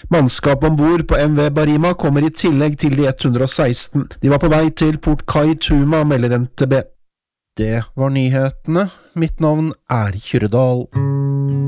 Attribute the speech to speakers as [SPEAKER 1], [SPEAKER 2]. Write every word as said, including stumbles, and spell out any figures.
[SPEAKER 1] Mannskap ombord på M V Barima kommer i tillegg til de ett hundre og seksten. De var på vei til Port Kaituma, melder N T B. Det var nyhetene. Mitt navn er Kyrre Dahl.